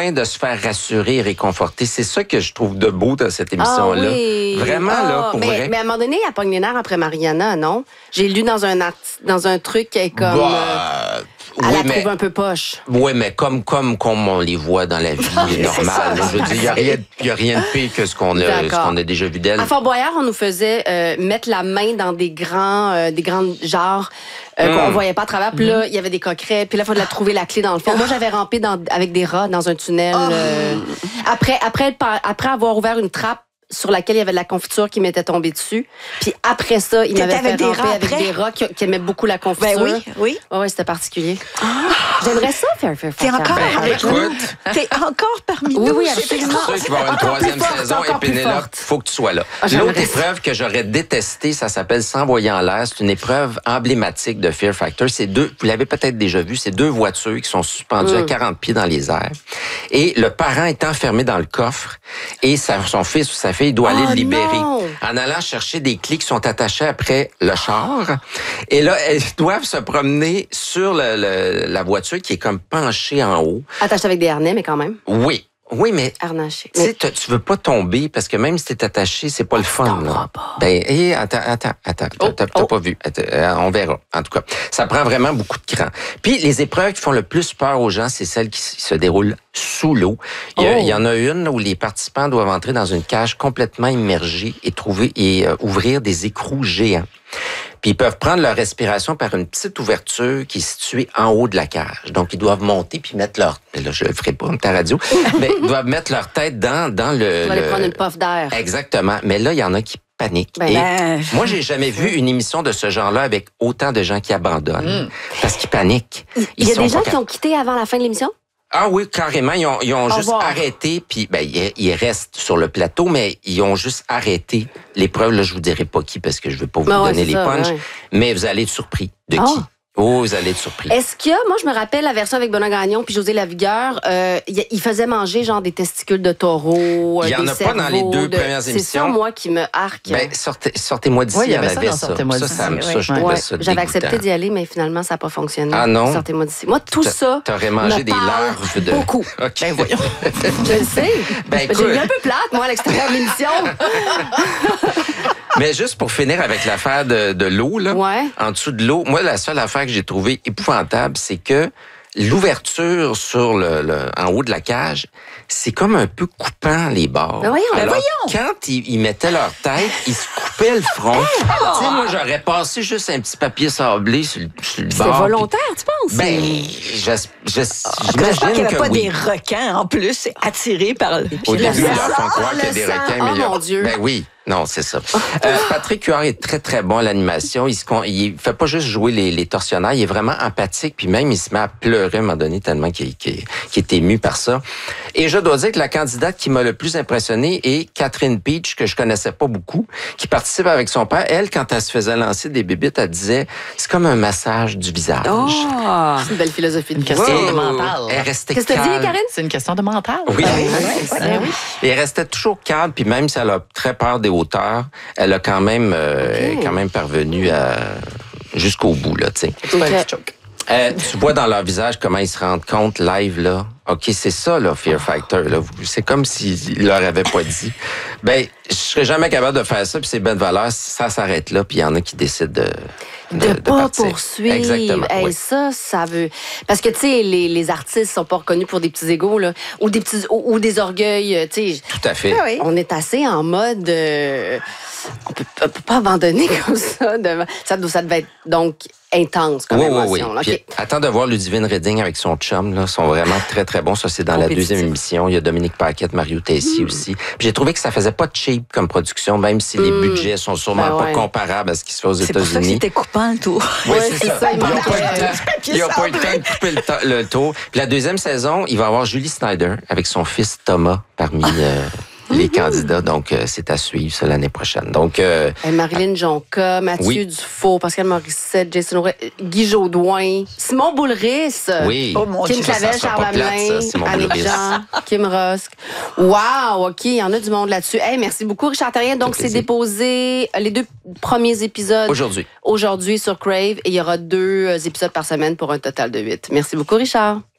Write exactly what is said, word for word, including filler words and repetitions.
besoin de se faire rassurer et réconforter. C'est ça que je trouve de beau dans cette émission-là. Ah oui. Vraiment, ah, là, pour mais, vrai. mais à un moment donné, elle pogne les nerfs après Mariana, non? J'ai lu dans un, art... dans un truc qui est comme... Bah, euh, elle oui, la mais, trouve un peu poche. Oui, mais comme, comme, comme on les voit dans la vie normale. Là, je veux dire, il n'y a, rien- y a rien de pire que ce qu'on a, ce qu'on a déjà vu d'elle. À Fort Boyard, on nous faisait euh, mettre la main dans des grands, euh, des grands genres euh, Mm. qu'on voyait pas à travers. Puis là, il y avait des coquerets. Puis là, il fallait trouver la clé dans le fond. Moi, j'avais rampé dans, avec des rats dans un tunnel. Oh. euh, après, après, être par- après avoir ouvert une trappe sur laquelle il y avait de la confiture qui m'était tombée dessus. Puis après ça, il m'avait T'étais fait avec des ramper rats avec après? des rats qui, qui aimaient beaucoup la confiture. Ben oui, oui. Ouais, ouais, c'était particulier. J'aimerais ça faire faire T'es faire. encore Ben, avec nous. écoute. T'es encore parmi Oui, nous. oui, C'est absolument. C'est sûr qu'il va y avoir une Encore troisième plus forte, saison et encore plus Pénélope, forte. il faut que tu sois là. Ah, j'aimerais L'autre ça. épreuve que j'aurais détestée, ça s'appelle S'envoyer en l'air. C'est une épreuve emblématique de Fear Factor. C'est deux, vous l'avez peut-être déjà vu, c'est deux voitures qui sont suspendues Mm. à quarante pieds dans les airs. Et le parent est enfermé dans le coffre et sa- son fils ou sa fille doit aller Oh le libérer. non! En allant chercher des clés qui sont attachées après le char. Et là, elles doivent se promener sur le- le- la voiture qui est comme penchée en haut. Attaché avec des harnais, mais quand même. Oui. Oui, mais Harnaché. tu sais, t'as- tu veux pas tomber parce que même si t'es attaché, c'est pas le fun. tombera Là. pas. Ben, hé, attends, attends, attends, Oh, t'as t'as oh. pas vu. Attends, euh, on verra. En tout cas, ça prend vraiment beaucoup de cran. Puis les épreuves qui font le plus peur aux gens, c'est celles qui s- se déroulent sous l'eau. Il y, a- Oh. il y en a une là, où les participants doivent entrer dans une cage complètement immergée et trouver et euh, ouvrir des écrous géants. Puis ils peuvent prendre leur respiration par une petite ouverture qui est située en haut de la cage. Donc, ils doivent monter puis mettre leur... Là, je le ferai pas, ta radio. Mais ils doivent mettre leur tête dans, dans le... Tu vas aller le- prendre une puff d'air. Exactement. Mais là, il y en a qui paniquent. Ben, Et ben, moi, j'ai jamais vu une émission de ce genre-là avec autant de gens qui abandonnent. Parce qu'ils paniquent. Il Ils y a sont des pas gens cap- qui ont quitté avant la fin de l'émission? Ah oui, carrément. Ils ont, ils ont Au juste revoir. arrêté, puis ben, ils, ils restent sur le plateau, mais ils ont juste arrêté l'épreuve. Là, je vous dirai pas qui, parce que je veux pas vous Ben ouais, donner c'est les ça, punchs, ben ouais. mais vous allez être surpris. De Ah. qui? Oh, vous allez être surpris. Est-ce qu'il y a, moi je me rappelle la version avec Benoît Gagnon puis José Lavigueur, euh, il il faisait manger genre des testicules de taureau, Il y euh, en des a pas dans les cerveaux deux de- premières C'est émissions. ça, moi, qui me arque. Ben, sortez, sortez-moi d'ici, Oui, il y il y en avait ça avait dans ça. Sortez-moi Ça, d'ici, ça, oui. ça, je Ouais, trouvais ça j'avais dégoûtant. accepté d'y aller, mais finalement, ça n'a pas fonctionné. Ah non? Sortez-moi d'ici. Moi, tout T'a- ça. T'aurais mangé me des parle larves de... beaucoup. OK. Ben voyons. Je le sais. Ben, J'ai écoute. eu un peu plate, moi, à l'extérieur de l'émission. Mais juste pour finir avec l'affaire de, de l'eau, là, Ouais. en dessous de l'eau, moi, la seule affaire que j'ai trouvée épouvantable, c'est que l'ouverture sur le, le- en haut de la cage, c'est comme un peu coupant les bords. Ben voyons, ben Alors, voyons. quand ils, ils mettaient leur tête, ils se coupaient le front. Tu sais, moi, j'aurais passé juste un petit papier sablé sur le, sur le c'est bord. volontaire, tu penses? puis- Ben, je, je, J'espère j'imagine qu'il n'y avait que pas oui. des requins en plus attirés par les Au pieds. début, ils sang, leur font croire le qu'il y a des sang. requins, mais Oh il y a- mon Dieu. Ben oui, non, c'est ça. Euh, Patrick Huard est très, très bon à l'animation. Il se con- il fait pas juste jouer les, les tortionnaires, il est vraiment empathique, puis même il se met à pleurer à un moment donné tellement qu'il qu'il- qu'il est ému par ça. Et je dois dire que la candidate qui m'a le plus impressionné est Catherine Peach, que je connaissais pas beaucoup, qui participe avec son père. Elle, quand elle se faisait lancer des bébites, elle disait, c'est comme un massage du visage. Oh! C'est une belle philosophie de Une question Et de mental. elle restait Qu'est-ce que tu dis, calme. Karine? C'est une question de mental. Oui. Ben Oui. Ben oui. Et elle restait toujours calme, puis même si elle a très peur des hauteurs, elle a quand même, euh, Ok. quand même parvenu à jusqu'au bout là, tu sais. C'est pas un Ok. petit joke. Euh, tu vois dans leur visage comment ils se rendent compte live là. Ok, c'est ça là, Fear Factor là. C'est comme s'ils leur avaient pas dit. Ben, je serais jamais capable de faire ça, puis c'est bonne valeur. Ça s'arrête là, puis il y en a qui décident de De, pas partir. poursuivre. Exactement. Hey, oui. Ça, ça veut. Parce que, tu sais, les, les artistes sont pas reconnus pour des petits égos, là, ou des petits, ou, ou des orgueils, euh, tu sais. Tout à fait. Ah oui. On est assez en mode. euh, on peut, on peut pas abandonner comme ça. devant- Ça, doit- ça devait être donc intense comme Oui, oui, oui. émotion. là. Puis, OK. attends de voir Ludivine Redding avec son chum, là, sont vraiment très, très bons. Ça, c'est dans la Compétitif. deuxième émission. Il y a Dominique Paquette, Mario Tessier aussi. Puis j'ai trouvé que ça faisait pas cheap comme production, même si les budgets sont sûrement Ben pas ouais. comparables à ce qui se fait aux C'est pour ça que États-Unis. c'était coupant le tour. Oui, Ouais, c'est c'est ça. ça, il Ils n'ont manquait- pas eu le temps. Ils n'ont pas eu le temps de couper le, to- le tour. Puis la deuxième saison, il va y avoir Julie Snyder avec son fils Thomas parmi euh, les candidats. Donc, euh, c'est à suivre ça l'année prochaine. Donc, euh, Hey, Marilyn Jonca, Mathieu Oui. Dufault, Pascal Morissette, Jason Auray, Guy Jodoin, Simon Boulris. oui. Oh mon Kim Dieu. Ça, ça Clavel, sera Charles pas plate, Hamelin, ça, Simon Annick Boulris. Jean, Kim Rusk. Wow, OK, il y en a du monde là-dessus. Hey, merci beaucoup, Richard Terrien. Donc, fait c'est plaisir. déposé euh, les deux premiers épisodes Aujourd'hui. aujourd'hui sur Crave et il y aura deux euh, épisodes par semaine pour un total de huit. Merci beaucoup, Richard.